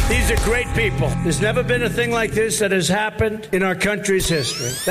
These are great people. There's never been a thing like this that has happened in our country's history.